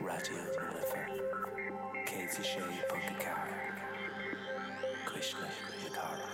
Radio Lifa. Katie Shea Punkacar. Krishna Yakara.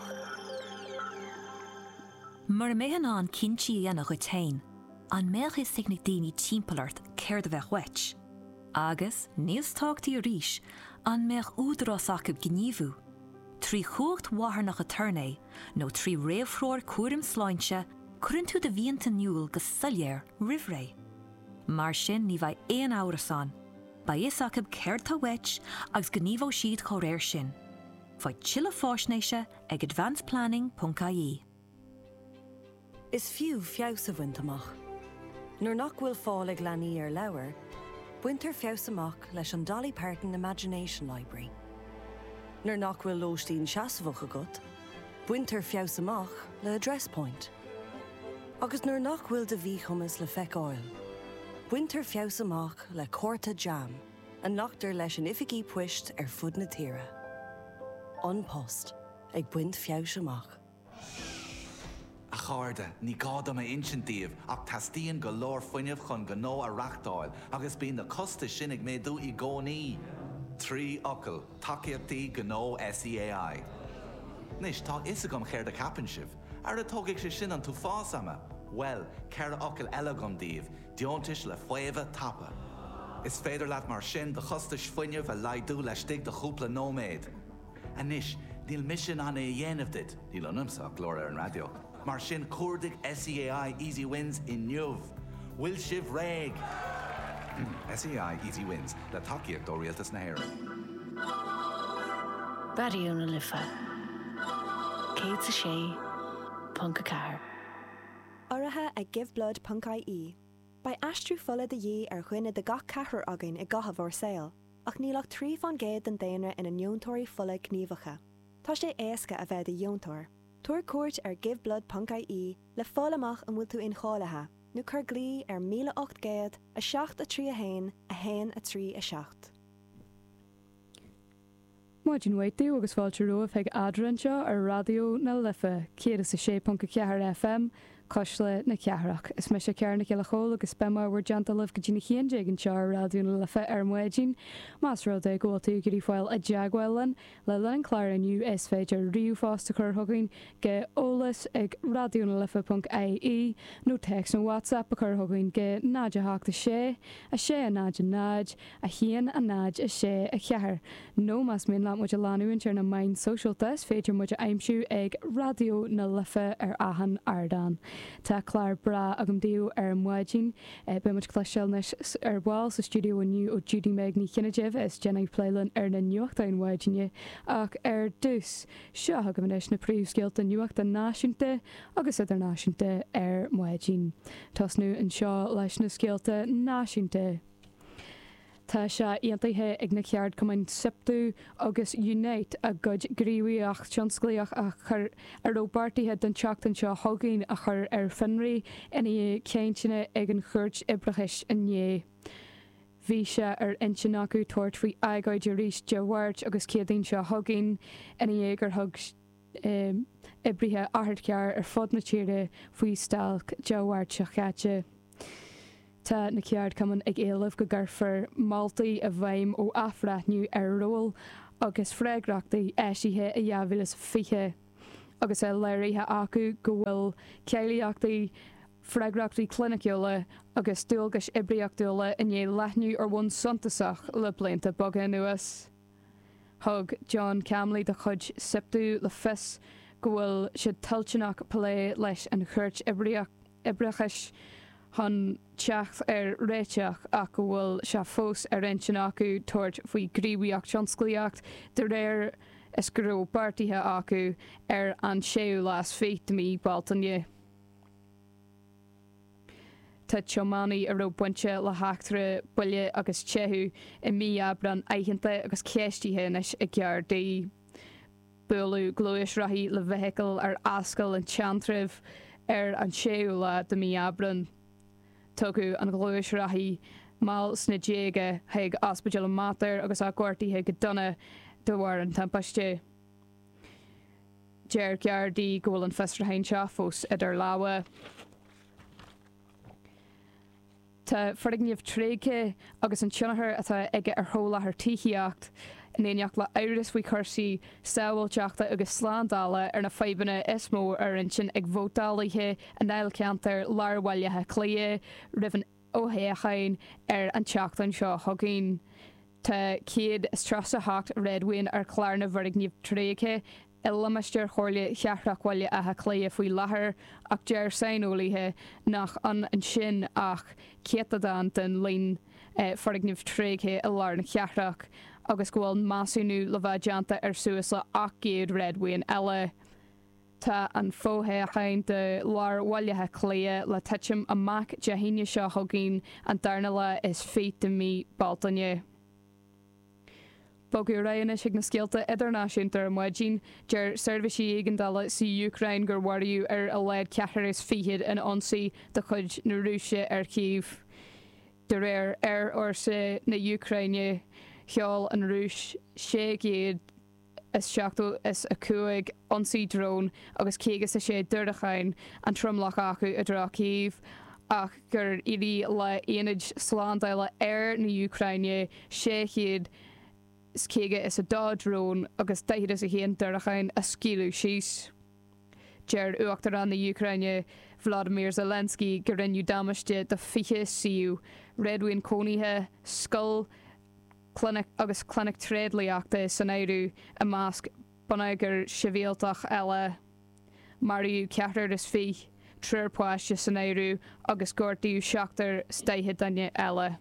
Mar mehan an kinchi an a chutain, an melch is signig dini timpelart keir de weg wetch. Agus, neels táchtaí a ríis, an meach údrás acab gníomhú. Trí chócht wahar nach a turné, nó trí réamhróir cuairim sláinte, crunn tú de bhíonta niúil go saléir rihré. Mar sin ní bheith éon áras an, ba is acab ceirtá wetch agus gníomhó siad chó réir sin. Fáid chile fásnéise ag advancedplanning.ie. Is fiú fiása bhaint amach. Nuair nach bhfuil fáil ag leanaí ar leabhar, buintear fios amach leis an Dolly Parton Imagination Library. Nuair nach bhfuil lóistín seasamhacha agat, buintear fios amach le Address Point. Agus nuair nach bhfuil de bhí chumas le feiceáil, buintear fios amach le Córta Jam, an nachtar leis an ifigí puist ar fud na tíre. An post ag buint fios amach. A cháirde, ní gáda me insintíomh ach tastíon go leor fuinneamh chun go nó a reachtáil agus bíon na costa sin ag méadú I gcónaí. Trí ocail, takeíochtaí go nó SEAI. Nis tá is agam chéir de capan sibh, ar a tógaic sé sin an tú fás ama. Well, ceir ocail eile gom díomh, diontais le fuamha tapa. Is féidir leat mar sin de chostais fuinneamh a laidú le stig de chúpla nóméid. A nis, níl mission an é dhéanamh dit, níl an umsach glór ar an radio. Mar sin cuardig SEAI Easy Wins in Nuv. Will Shiv Reg. SEAI Easy Wins, le takeíocht ó rialtas na hÉireann. Radio na Lifa. Katie Shea Punkacar. Áirithe ag giveblood.ie. Ba astrú fola de dhé ar chuine de gach cethir againn I gcotha bhór saoil, ach nílach trí fan géad den daonra ina neontóirí fola gníomhacha. Tá sé éasca a bheith de neontóir. Tuair cuairt ar giveblood.ie le fáil amach an bhfuil tú inchállathe, nó chur glí ar 1800 a 731 a 1 a 3 a 7. Maidin waitú agus fáilte roimh ag adranseo ar radio na Lifa, céad sa 6.4 FM, Cosle na cearach. Is me sé cearna ceile chóil agus spemar bhar deanta lih go dtína chéan an seo radio na Lifa ar muidin. Más rud é ggóiltaí gurí fáil a deagháilan le len chláir aniu is féidir riú fásta chur thugainn ge ólas ag radio na Lifa.ie nó text nó WhatsApp a chur thugainn ge náide háachta sé, a sé a náide náid, a chéan a náid a sé a cheathar. Nó más mín lá muid a láúin tear na main socialtas féidir muid a aimsiú ag radio na Lifa ar ahan Ardan. Tá chlár bra agam díú ar muidin, be muid cláisiilnis ar bháil sa studio aniu ó Judy Meg ní Chinnadéh is Jenny Playlan ar na nuachtain muidine ach ar dús seo agam inis na príomhscéalta nuachta náisiúnta agus idirnáisiúnta ar muidin. Tásnú an seo leis na scéalta náisiúnta. Tá se íontaithe ag na ceard cumain siptú agus Unite a gud gríomhaíocht tionsclaíoch a chur ar óbartaithe den teachtain seo thugainn a chur ar finraí ina céintine ag an chuirt ibrachais inné. Bhí se ar intin acu tuairt faoi agóid a rís de bhhairt agus céadainn seo thugainn ina gur thug ibrithe ahart cear ar fud na tíre faoi stalc de bhhairt se chaite. Tá na ceard cuman ag éalamh go gurfar maltaí a bhaim ó afraithniú ar ról agus freigrachtaí éisithe a dheabhlas fiche. Agus é leirithe acu go bhfuil ceiliachtaí freigrachtaí cliniciúla agus dúilgus ibriachúla in é leithniú ar bhain suntasach le blianta boga nuas. Thug John Camley de chud siptú le fis go bhfuil siad tiltteach plé leis an chuirt ibriachais hon teach ar réiteach ach go bhfuil se fós ar intin acu tuairt faoi gríomhaíocht tionsclaíocht de réir is gurú bartaithe acu ar an séú las féití baltainne. Tá teománaí a raibh buinte le heachtra buile agus téthú I mí abran aitheanta agus céistíthe leis I gceardaí. Bualú glóis rathí le bheithiciil ar ascail an teantribh ar an séú le de mí abran. Tugu an glóis rathí mal sna déige ag ospidal mater agus a cuairtaithe go donna do bhhar an tampaiste. Deir geardaí go bhfuil an festrahain seo fós idir láha. Tá forigníomh tréice agus an tionathir atá ige ar thóla ar tííocht in éoach le áras faoi chusaí saohilteachta agus sláándála ar na feibanna is mó ar an sin ag bhótálaithe an neil ceantar láirhailethe clia rihann óhéachain ar an teachtain seo thugainn. Tá céad is trasa hácht réadhain ar chláirna bharigníomh tréice Illameistear chóirla cheathraachhaile athe clia faoi láthair ach deir sainolaithe nach an sin ach céadán den lín forigníomh tréice i lár na cheathraach agus gohfuil másúnú le bheith deanta ar suas le 8 réadhain eile. Tá an fóthachain de láirhailethe clia le tuitim amach dehaine seo thugainn an darna le is féit de mí baltaine. Bogu raine sig na scialta idirnáisiúnta ar muidín dear serviceí éigeandála sa Ucrain gur warú ar a leid ceathar is fihiad in ansaí de chuid na Rúise ar Kyiv. De réir ar orsa na Ucraine cheall an Rúis 6 is seachtó is a cuaig ansaí drón agus cégus a sé dúirdachain an tromlach acu a dra Kyiv ach gur irí le aonid sláándáile ar na Ucraine 6 céige is a dádrón agus daithid is a chéan dúirdachain a scíú síos. Deir uachtar an na Ucraine Vladimir Zelensky gur rinneú dameiste de fiche siú réadhain cónaithe scoil clinic agus clinic tréadlaíachta san éireú a másc bunaigur sivíaltach eile. Mariú ceathar is fi tríorpáiste san éireú agus gortaíú seachtar staithe daine eile.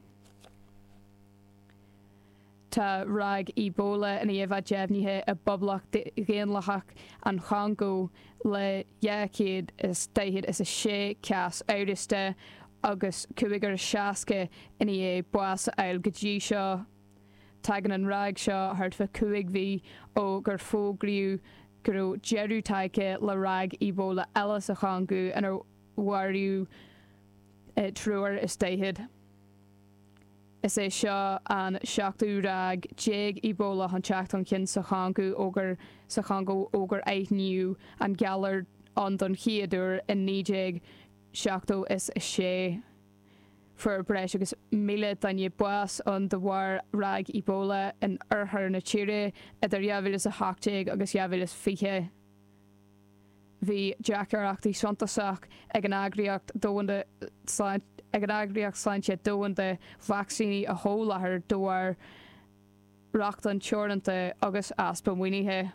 Tá rag Ebola in éomh deimhnithe a boblach géanlachach an Congo le 2 is daithid is a 6 cas áiriste agus cuigar seaca in é buas eil go dtí seo. Tagan an rag seo thart fa cuaig bhí ó gur fógriú gur jeirú taice le rag Ebola eile a Congo an ar warú trúir is daithid. Is é seo an seachtú rag déag Ebola an teacht an cin sa Congo ógur éithniú an geallar an don chiaadúr in 9 seachtó is a 6. For breis agus 1000 daine buas an de bhhar rag Ebola in orthar na tíre idir 2018 agus 2020. Bhí deacarachtaí sontasach ag an agriacht dóanda ag an agriacht sláinte dóanda vaccíní a thólathair dóir racht an teoranta agus aspa muoinithe.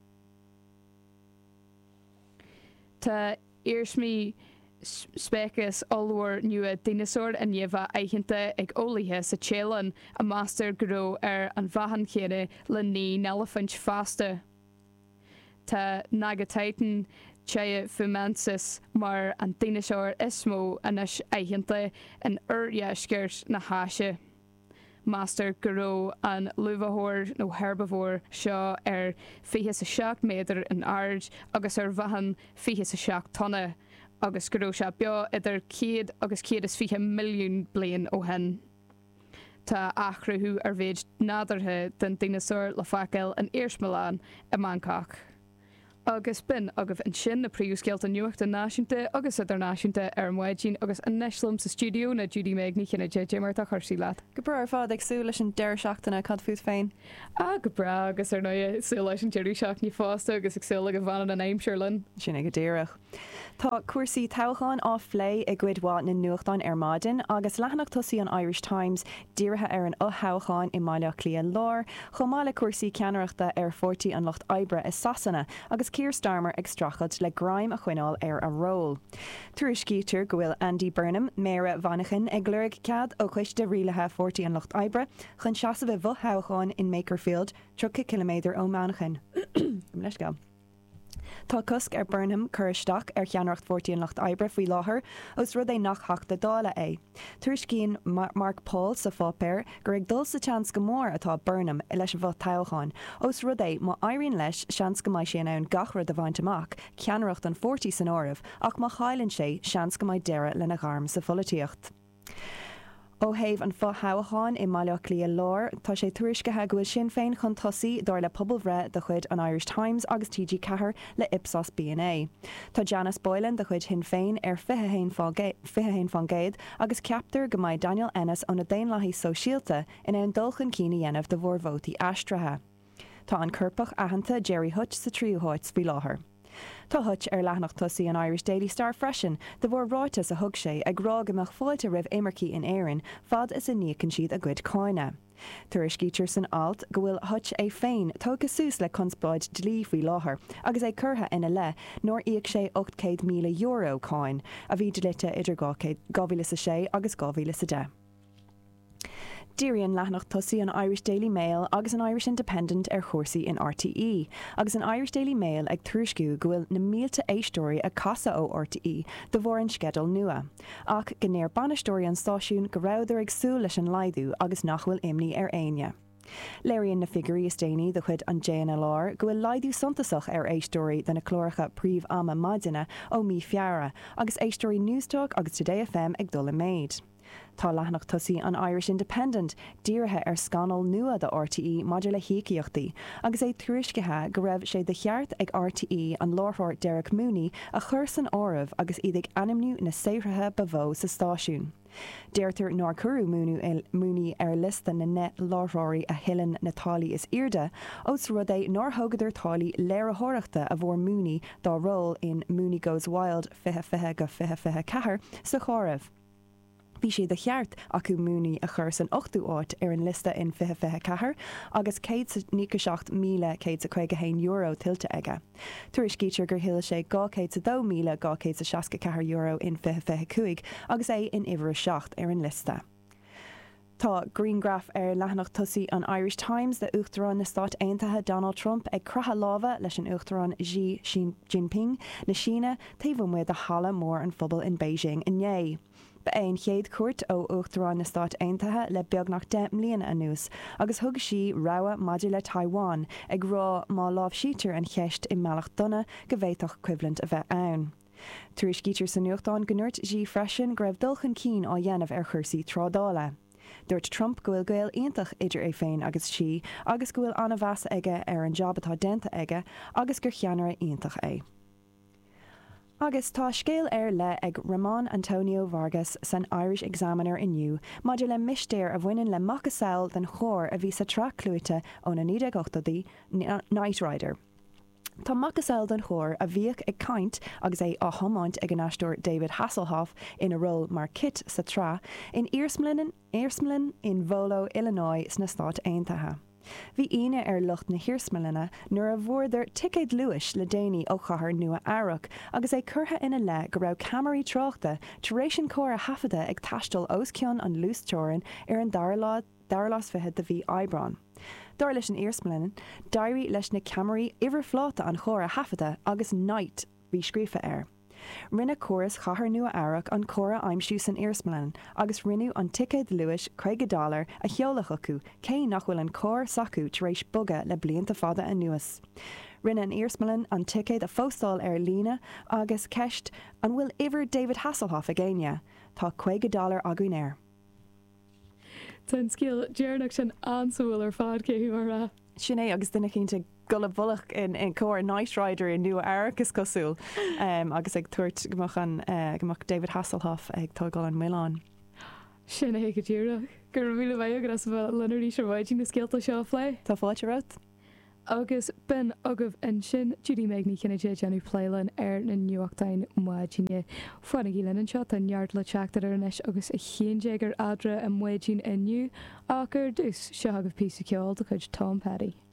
Tá iirsmí specus allúir nua dinosaur a níomh aichenta ag ólaithe sa chélan a master gró ar an bhahan chéine le ní elephant fasta. Tá nagatáitan Chaya fumensis mar an dinosaur is mó anis aichenta an urheasceirt na háise. Master goró an luvathóir nó herbivór seo ar 27 méadar an ard agus ar bhahan 27 tonna agus goró se beo idir 100 agus 120 milliún bliain ó hen. Tá achrathú ar bhéid nádarthe den dinosaur le facail an Iirsmilán i Bangkok. Agus bin agah an sin na príomhscéalta nuachta náisiúnta agus idirnáisiúnta ar muidín agus an neislumm sa stúdiú na Judy Meg ní chinna J mar a chuirsí leat. Go bra ar fád agsú leis an deir seachtainna cad fúd féin. Go bra agus ar nu sú leis an deirí seach ní fásta agus agsúla go bhhanan an aimseirlinn. Sinna go ddéireach. Tá cuasaí toghán á phlé i gcuidhá na nuachtáin ar maidin agus lehanach tosaí an Irish Times díirithe ar an óthocháin i maiile Cliath Lár, chomála cuasaí ceannaireachta ar 40 an Locht Oibre is Sasanna agus Keir Starmer ag strachad le graim a chuineáil ar a ról. Tuairiscítear go bhfuil Andy Burnham, Méire Vanachan ag glurig cead ó chuis de rialathe 40 an Locht Oibre chun seasa bheith bhuthocháin in Makerfield 30 km ó Manachan. Leis go. Tá cosc ar Burnham chuiristeach ar cheannaireacht 40 an Locht Oibre faoi láthair os rud é nach theachta dála é. Tuairiscíonn Mark Paul sa fápéir gur ag dul sa teans go mór atá Burnham i leis an bheith toghán os rud é má éiríonn leis seans go mbeidh sé ann gachrad a bhaint amach ceannaireacht an 40 san áireamh ach má chailann sé seans go mbeidh deireadh lena gharm sa pholaíocht. Ó héh an fá haáin I maileach lí lár, tá sé tuairiscethe gohfuil sin féin chun tosaí dóir le pobl bhre de chuid an Irish Times agus TG Cahar le Ipsos B&A. Tá Janice Boylan de chuid hin féin ar 25 fan géad agus ceaptar go mbeidh Daniel Ennis ó na Déanlaithí Sóisialta ina an dulchan cína dhéanamh de bhórvótaí astrathe. Tá an curpach aitheanta Jerry Hutch sa tríúháit bhí láthair. Tá Hutch ar leathnach tosaí an Irish Daily Star freisin de bhór ráitas a thug sé ag rá amach fáilte ribh émarcí in éireann fad is in níochann siad a gcuid cáine. Tuairis Geacher san alt go bhfuil Hutch é féin tógus sús le conspráid dlí faoi láthair agus é curtha ina le nóir íoc sé 800 míle euro cáin a bhí delite idir 2006 agus 2010. Díríonn leathnach tosaí an Irish Daily Mail agus an Irish Independent ar chósaí in RTE, agus an Irish Daily Mail ag tuairisciú go bhfuil na mílte éistóirí a casa ó RTE do bhór an skedal nua. Ach gnéir banistóirí an stáisiún go raibh ag súil leis an laidú agus nachhfuil imní ar aine. Léiríonn na figurí is déanaí do chuid an JNLR go bhfuil laidú suntasach ar éistóirí den na chlóracha príomh ama maidine ó mí feara agus éistóirí Newstalk agus Today FM ag dul méid. Tá leathnach tosaí an Irish Independent dírithe ar scanal nua de RTE maidir le hiiciíochtaí, agus é tuairiscethe go raibh sé de cheart ag RTE an láthir Derek Mooney a chur san áireamh agus iad ag animniú na saothrathe bavó sa stáisiún. Déirtar ná curú Mooney ar lista na net láthirí a hillan na tálaí is irde, os rud é nóir thugadidir tálaí léirethireachta a bhór Mooney dá ról in Mooney Goes Wild 25 sa chomhaibh. Bhí sé de cheart acu Mooney a chur san 8ú áit ar an lista in 25 agus 197 míle 150 euro tiltte aige. Tuairis Geacher gur hill sé 202 míle 264 euro in 25 agus é in ihre 7 ar an lista. Tá Greengraph ar leathnach tosaí an Irish Times de uachtarán na Stát Aontaithe Donald Trump ag crutha lábha leis an uachtarán Xi Jinping na Síne taobh muid a hala mór an phobal in Beijing inné. Ba é an chéad cuairt ó uachtarán na Stát Aontaithe le beagnach 10 mbliana anuas, agus thug sí rogha maidir le Taiwan ag rá má lámh sítear an cheist i meallach donna go bhféadfach cuimhlint a bheith ann. Tuairis Geacher san nuachtáin go nuirt Xi freisin go raibh dulchan cín á dhéanamh ar chuirsaí trádála. Dúirt Trump go bhfuil gaol iontach idir é féin agus si, agus go bhfuil anna bheasa aige ar an job atá denta aige agus gur cheanara iontach é. Agus tá scéal ar le ag Ramon Antonio Vargas san Irish Examiner inniu, maidir le mistéir a bhaineann le mac saoil den chóir a bhí sa traclúite ó na 1980 Knight Rider. Tá macasáil den chóir a bhíoh ag caint agus é á thomáint ag an aisteoir David Hasselhoff ina ról mar kit sa trá in Earsmlin in Volo, Illinois sna Stát Aontaithe. Bhí ine ar lucht na hirsmlina nuair a bhórdir Ticéad Lewis le déanaí ó chathair nua Airach agus é curtha ina le go raibh camarí tráchta tar éis sin cóir a hafada ag taistil os ceann an lústeorin ar an darlas fithe de bhí Eibreán. Dar leis an Earsmlin, dairí leis na camarí iverfláta an chóir a hafada agus night bhí scrífa air. Rinne choras chathair nua Airach an chóra aimsú san Earsmlin, agus rinneú an Ticéad Lewis $50 a cheolach acu, cé nach bhfuil an cór sacu tar éis buga le blianta fada a nuas. Rinne an Earsmlin an Ticéad a fóstáil ar lína agus ceist an bhfuil iver David Hasselhoff a ggéine, tá $50 agún air. Tá scíal dearnach sin ansúil ar fád céú mar Sinné agus duine cinnte gola bhulach in cóir Knight Rider in nua Airach is cosúil agus ag tuairt gomach David Hasselhoff ag tágáil an Milán. Sinna go dtíach gur bhíle bheith agus bh lenarí se bhaidí na scéalta seo flé. Tá fáilte rot? Agus ben agah an sin Judy Magni cinna dé anú pléilen ar na Nuachtain muidíine fuanna í lenan seo an neart le teachtar ar anis agus a chéantégur adra a muidín inniu, achar dús se agah pí ceáil a chuid Tom Paddy.